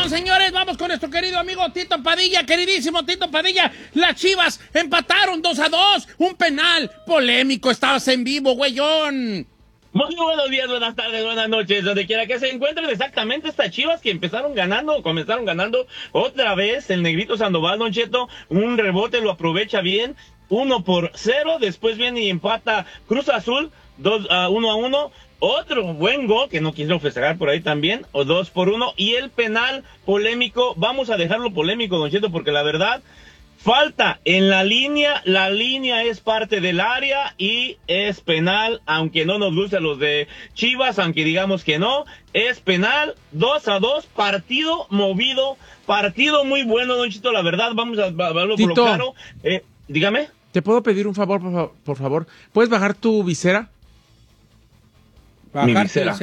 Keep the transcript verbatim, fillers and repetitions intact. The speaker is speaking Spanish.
Bueno, señores, vamos con nuestro querido amigo Tito Padilla, queridísimo Tito Padilla. Las Chivas empataron dos a dos, un penal polémico. Estabas en vivo, güeyón. Muy buenos días, buenas tardes, buenas noches, donde quiera que se encuentren. Exactamente estas Chivas que empezaron ganando, comenzaron ganando otra vez el Negrito Sandoval, Don Cheto, un rebote lo aprovecha bien, uno por cero, después viene y empata Cruz Azul, dos, uh, uno a uno, otro buen gol que no quiso festejar por ahí también, o dos por uno, y el penal polémico, vamos a dejarlo polémico, Don Cheto, porque la verdad, falta en la línea, la línea es parte del área y es penal, aunque no nos guste a los de Chivas, aunque digamos que no, es penal, dos a dos, partido movido, partido muy bueno, Don Chito, la verdad, vamos a verlo por lo claro. Eh, dígame. ¿Te puedo pedir un favor, por, por favor? ¿Puedes bajar tu visera? Mi visera.